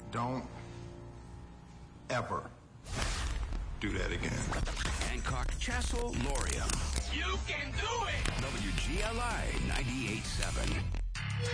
Don't ever do that again. Hancock Castle Loria. You can do it!